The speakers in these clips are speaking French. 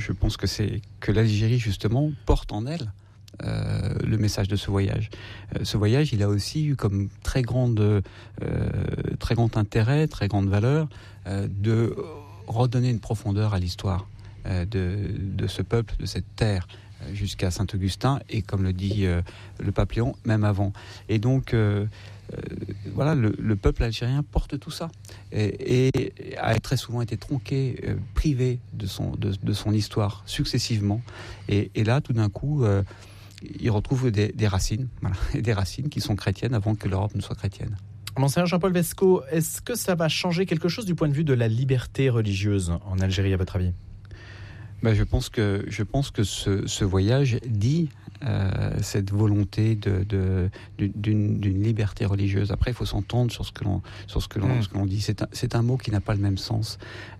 je pense que l'Algérie, justement, porte en elle le message de ce voyage. Ce voyage, il a aussi eu comme très grand intérêt, très grande valeur, de redonner une profondeur à l'histoire de ce peuple, de cette terre, jusqu'à Saint-Augustin, et comme le dit le pape Léon, même avant. Et donc, voilà, le peuple algérien porte tout ça, et a très souvent été tronqué, privé de son histoire, successivement. Et là, tout d'un coup, il retrouve des racines, voilà, et des racines qui sont chrétiennes avant que l'Europe ne soit chrétienne. Monseigneur Jean-Paul Vesco, est-ce que ça va changer quelque chose du point de vue de la liberté religieuse en Algérie, à votre avis ? Je pense que ce voyage dit cette volonté d'une liberté religieuse. Après, il faut s'entendre sur ce que l'on dit. C'est un mot qui n'a pas le même sens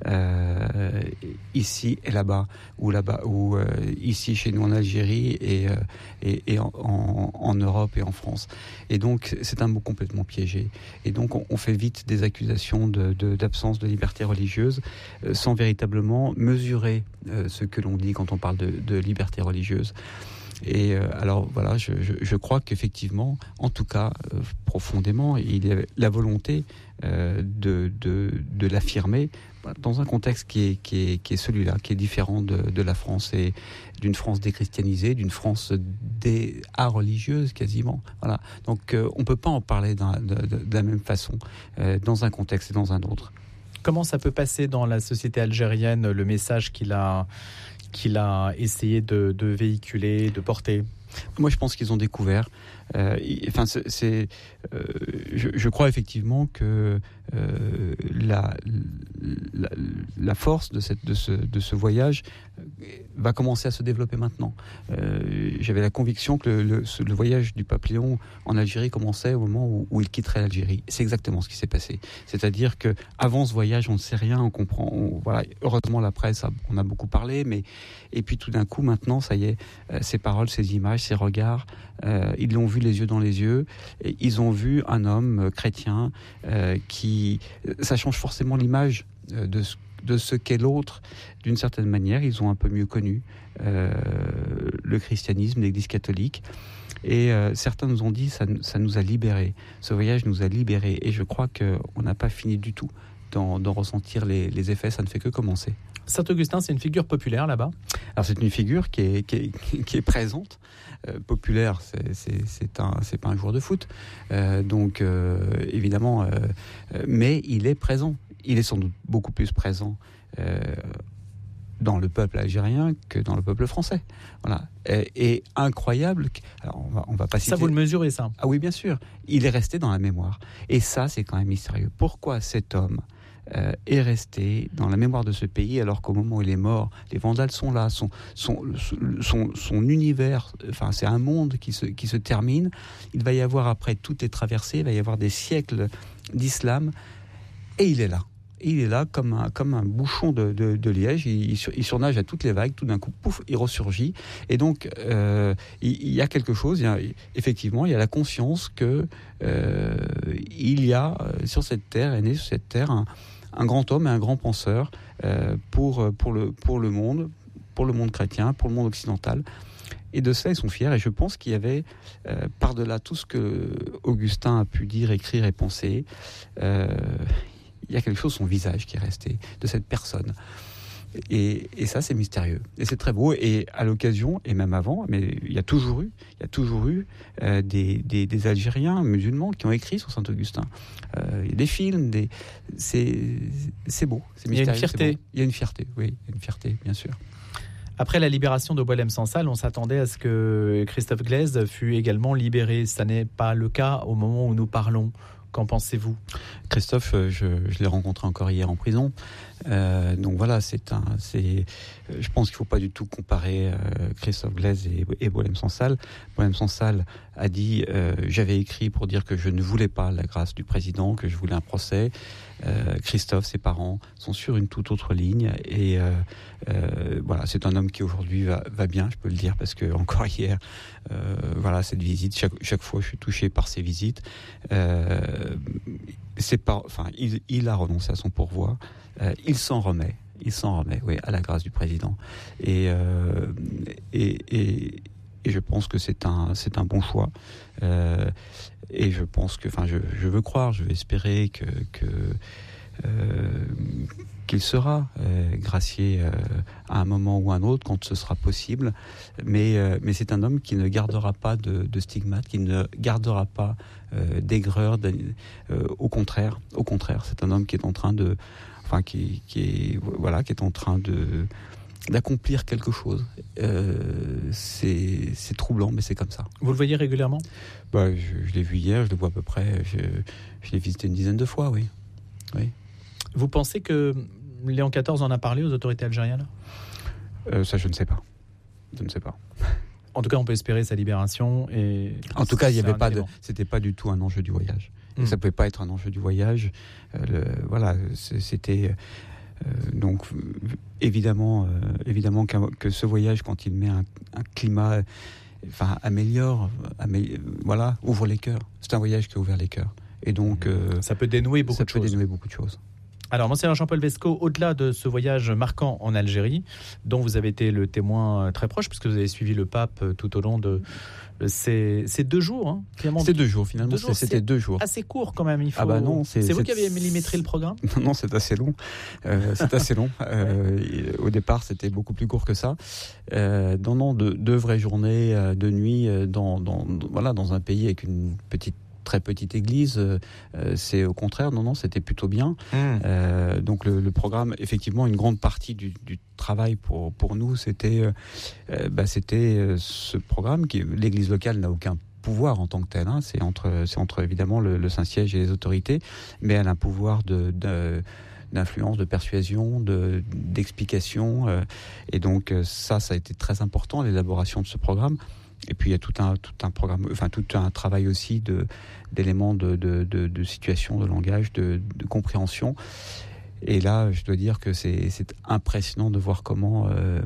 ici et là-bas, ou ici chez nous en Algérie et en Europe et en France. Et donc, c'est un mot complètement piégé. Et donc, on fait vite des accusations d'absence de liberté religieuse sans véritablement mesurer ce que l'on dit quand on parle de liberté religieuse. Et alors voilà, je crois qu'effectivement, en tout cas, profondément, il y a la volonté de l'affirmer dans un contexte qui est celui-là, qui est différent de la France, et d'une France déchristianisée, d'une France religieuse quasiment. Voilà. Donc on ne peut pas en parler de la même façon dans un contexte et dans un autre. Comment ça peut passer dans la société algérienne, le message qu'il a essayé de véhiculer, de porter ? Moi, je pense qu'ils ont découvert. Je crois effectivement que la force de ce voyage va commencer à se développer maintenant. J'avais la conviction que le voyage du pape Léon en Algérie commençait au moment où il quitterait l'Algérie. C'est exactement ce qui s'est passé. C'est-à-dire que avant ce voyage, on ne sait rien, on comprend. Voilà. Heureusement, la presse, on a beaucoup parlé, et puis tout d'un coup, maintenant, ça y est, ces paroles, ces images, ces regards, ils l'ont vu les yeux dans les yeux. Et ils ont vu un homme chrétien qui... Ça change forcément l'image de ce qu'est l'autre. D'une certaine manière, ils ont un peu mieux connu le christianisme, l'Église catholique. Et certains nous ont dit, ça nous a libérés. Ce voyage nous a libérés. Et je crois qu'on n'a pas fini du tout d'en ressentir les effets. Ça ne fait que commencer. Saint-Augustin, c'est une figure populaire là-bas ? Alors c'est une figure qui est présente. Populaire, c'est pas un joueur de foot, donc évidemment, mais il est présent. Il est sans doute beaucoup plus présent dans le peuple algérien que dans le peuple français. Voilà. Et incroyable. Alors on va pas citer. Ça, vous le mesurez, ça ? Ah oui, bien sûr. Il est resté dans la mémoire. Et ça, c'est quand même mystérieux. Pourquoi cet homme est resté dans la mémoire de ce pays, alors qu'au moment où il est mort, les Vandales sont là, son univers, enfin c'est un monde qui se termine. Il va y avoir, après, tout est traversé, il va y avoir des siècles d'islam, et il est là. Et il est là comme un bouchon de liège. Il surnage à toutes les vagues. Tout d'un coup, pouf, il ressurgit. Et donc, il y a quelque chose. Effectivement, il y a la conscience que il y a sur cette terre, est né sur cette terre un grand homme et un grand penseur pour le monde chrétien, pour le monde occidental. Et de cela, ils sont fiers. Et je pense qu'il y avait, par-delà tout ce que Augustin a pu dire, écrire et penser, il y a quelque chose, son visage qui est resté, de cette personne. Et ça, c'est mystérieux. Et c'est très beau. Et à l'occasion, et même avant, mais il y a toujours eu des Algériens musulmans qui ont écrit sur Saint-Augustin. Il y a des films, c'est beau, c'est mystérieux. Il y a une fierté. Il y a une fierté, oui, il y a une fierté, bien sûr. Après la libération de Boualem Sansal, on s'attendait à ce que Christophe Glaise fût également libéré. Ça n'est pas le cas au moment où nous parlons. Qu'en pensez-vous ? Christophe, je l'ai rencontré encore hier en prison. Donc voilà, je pense qu'il ne faut pas du tout comparer Christophe Glaise et Boualem Sansal. Boualem Sansal a dit j'avais écrit pour dire que je ne voulais pas la grâce du président, que je voulais un procès. Christophe, ses parents sont sur une toute autre ligne. Et voilà, c'est un homme qui aujourd'hui va bien, je peux le dire, parce que encore hier, voilà, cette visite, chaque fois je suis touché par ces visites. Il a renoncé à son pourvoi. Il s'en remet. Il s'en remet, oui, à la grâce du président. Et je pense que c'est un bon choix. Et je pense que, enfin, je veux croire, je veux espérer qu'il sera gracié à un moment ou à un autre quand ce sera possible. Mais c'est un homme qui ne gardera pas de stigmates, qui ne gardera pas d'aigreur. Au contraire, c'est un homme qui est en train de, enfin, qui est en train d'accomplir quelque chose. C'est troublant, mais c'est comme ça. Vous le voyez régulièrement ? Je l'ai vu hier, je le vois à peu près. Je l'ai visité une dizaine de fois, oui. Vous pensez que Léon XIV en a parlé aux autorités algériennes ? Ça, je ne sais pas. Je ne sais pas. En tout cas, on peut espérer sa libération. Et en tout cas, il y avait pas c'était pas du tout un enjeu du voyage. Ça pouvait pas être un enjeu du voyage. C'était donc évidemment que ce voyage, quand il met un climat, enfin ouvre les cœurs. C'est un voyage qui a ouvert les cœurs. Et donc ça peut dénouer beaucoup de choses. Alors, Monseigneur Jean-Paul Vesco, au-delà de ce voyage marquant en Algérie, dont vous avez été le témoin très proche, puisque vous avez suivi le pape tout au long de ces 2 jours. Hein, c'est 2 jours, finalement. C'était 2 jours. Assez court, quand même. Non, c'est vous qui avez millimétré le programme ? Non, c'est assez long. Au départ, c'était beaucoup plus court que ça. Non, 2 vraies journées de nuit dans un pays avec une très petite église, c'est au contraire, non, c'était plutôt bien. Donc le programme, effectivement, une grande partie du travail pour nous, c'était ce programme qui, l'église locale n'a aucun pouvoir en tant que tel, hein. C'est entre évidemment le Saint-Siège et les autorités, mais elle a un pouvoir d'influence, de persuasion, d'explication, et donc ça a été très important, l'élaboration de ce programme. Et puis il y a tout un programme, enfin tout un travail aussi d'éléments de situation, de langage, de compréhension. Et là, je dois dire que c'est impressionnant de voir comment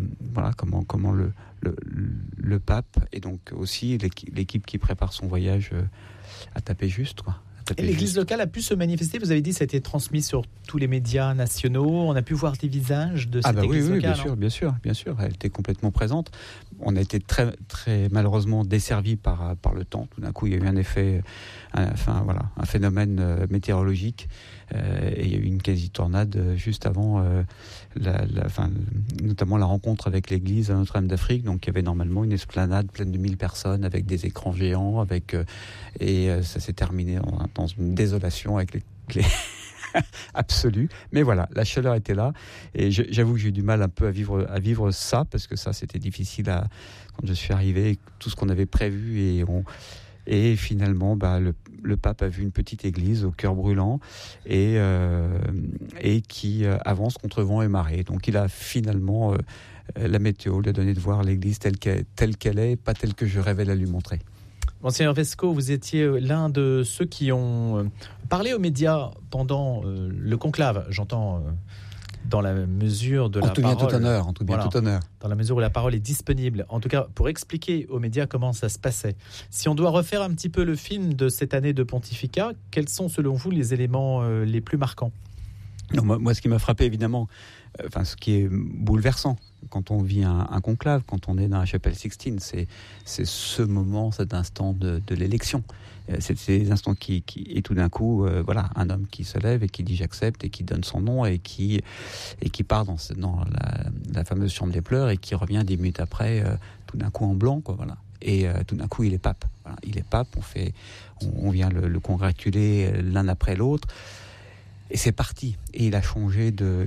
le pape et donc aussi l'équipe qui prépare son voyage a tapé juste, quoi. Et l'église locale a pu se manifester, vous avez dit, ça a été transmis sur tous les médias nationaux, on a pu voir des visages de cette église locale. Oui, bien sûr, elle était complètement présente. On a été très, très malheureusement desservis par le temps. Tout d'un coup, il y a eu un effet, un phénomène météorologique, et il y a eu une quasi-tornade juste avant notamment la rencontre avec l'église à Notre-Dame d'Afrique. Donc il y avait normalement une esplanade pleine de 1000 personnes avec des écrans géants, et ça s'est terminé dans une désolation avec les absolue. Mais voilà, la chaleur était là, et j'avoue que j'ai eu du mal un peu à vivre ça, parce que ça, c'était difficile quand je suis arrivé, tout ce qu'on avait prévu, et finalement, le pape a vu une petite église au cœur brûlant et qui avance contre vent et marée. Donc il a finalement, la météo lui a donné de voir l'église telle qu'elle est, pas telle que je rêvais la lui montrer. Monseigneur Vesco, vous étiez l'un de ceux qui ont parlé aux médias pendant le conclave, j'entends, dans la mesure de la parole. En tout bien tout honneur. Dans la mesure où la parole est disponible. En tout cas, pour expliquer aux médias comment ça se passait. Si on doit refaire un petit peu le film de cette année de pontificat, quels sont selon vous les éléments les plus marquants ? Non, moi, ce qui m'a frappé, évidemment, ce qui est bouleversant quand on vit un conclave, quand on est dans la chapelle Sixtine, c'est ce moment, cet instant de l'élection. C'est ces instants et tout d'un coup, un homme qui se lève et qui dit j'accepte, et qui donne son nom, et qui part dans la fameuse chambre des pleurs, et qui revient 10 minutes après, tout d'un coup en blanc, quoi, voilà. Et tout d'un coup, il est pape. Voilà, il est pape. On vient le congratuler l'un après l'autre. Et c'est parti. Et il a changé de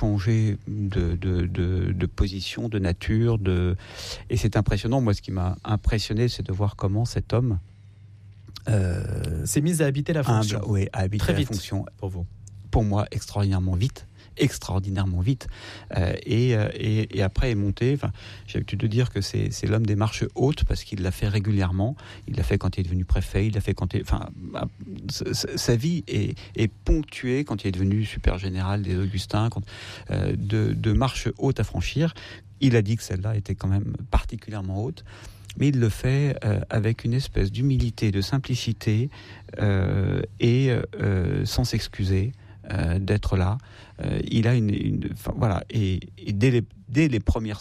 position, de nature, et c'est impressionnant. Moi, ce qui m'a impressionné, c'est de voir comment cet homme s'est mis à habiter la fonction. À habiter très la vite fonction. Pour vous. Pour moi, extraordinairement vite, et après est monté. J'ai l'habitude de dire que c'est l'homme des marches hautes, parce qu'il l'a fait régulièrement. Il l'a fait quand il est devenu préfet, il l'a fait sa vie est ponctuée quand il est devenu super général des Augustins, de marches hautes à franchir. Il a dit que celle-là était quand même particulièrement haute, mais il le fait avec une espèce d'humilité, de simplicité, et sans s'excuser. d'être là. Il a voilà, et dès les premières